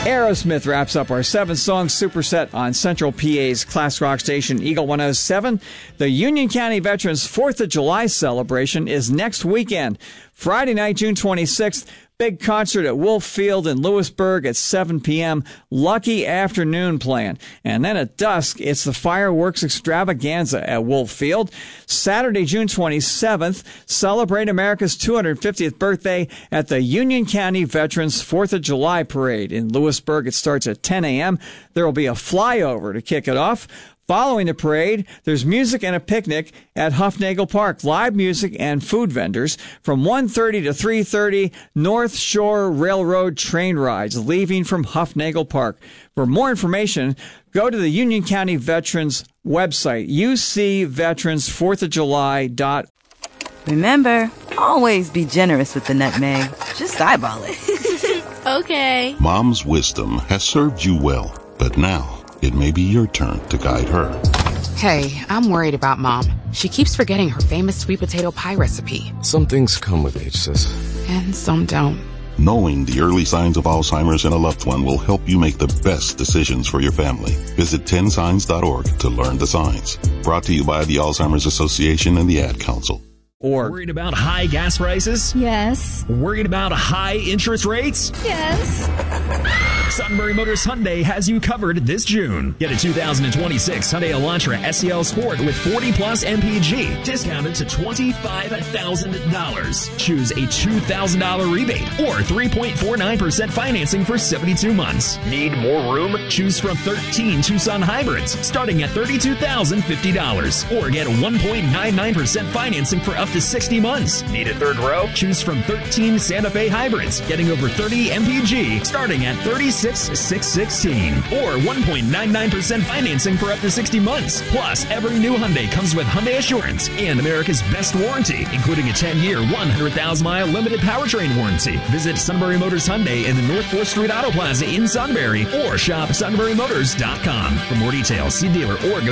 Aerosmith wraps up our 7-song superset on Central PA's class rock station Eagle 107. The Union County Veterans 4th of July celebration is next weekend. Friday night, June 26th, big concert at Wolf Field in Lewisburg at 7 p.m. Lucky afternoon plan. And then at dusk, it's the fireworks extravaganza at Wolf Field. Saturday, June 27th, celebrate America's 250th birthday at the Union County Veterans 4th of July Parade in Lewisburg. It starts at 10 a.m. There will be a flyover to kick it off. Following the parade, there's music and a picnic at Huffnagel Park. Live music and food vendors from 1:30 to 3:30. North Shore Railroad train rides leaving from Huffnagel Park. For more information, go to the Union County Veterans website, ucveteransfourthofjuly.org. Remember, always be generous with the nutmeg. Just eyeball it. Okay. Mom's wisdom has served you well, but now it may be your turn to guide her. Hey, I'm worried about Mom. She keeps forgetting her famous sweet potato pie recipe. Some things come with age, sis. And some don't. Knowing the early signs of Alzheimer's in a loved one will help you make the best decisions for your family. Visit 10signs.org to learn the signs. Brought to you by the Alzheimer's Association and the Ad Council. Worried about high gas prices? Yes. Worried about high interest rates? Yes. Sunbury Motors Hyundai has you covered this June. Get a 2026 Hyundai Elantra SEL Sport with 40-plus MPG, discounted to $25,000. Choose a $2,000 rebate or 3.49% financing for 72 months. Need more room? Choose from 13 Tucson hybrids, starting at $32,050. Or get 1.99% financing for up to 60 months. Need a third row? Choose from 13 Santa Fe hybrids, getting over 30 MPG, starting at $36,616. Or 1.99% financing for up to 60 months. Plus, every new Hyundai comes with Hyundai Assurance and America's best warranty, including a 10-year, 100,000-mile limited powertrain warranty. Visit Sunbury Motors Hyundai in the North 4th Street Auto Plaza in Sunbury or shop sunburymotors.com. For more details, see dealer or go to